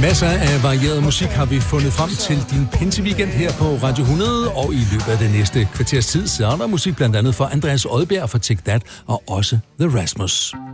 Masser af varieret musik har vi fundet frem til din pinseweekend her på Radio 100, og i løbet af det næste kvarters tid, så er der musik blandt andet for Andreas Odbjerg fra Take That og også The Rasmus.